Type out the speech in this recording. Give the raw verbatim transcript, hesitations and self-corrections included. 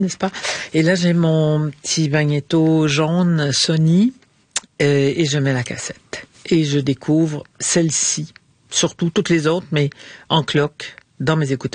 n'est-ce pas? Et là, j'ai mon petit magnéto jaune Sony euh, et je mets la cassette. Et je découvre celle-ci, surtout toutes les autres, mais en cloque, dans mes écouteurs.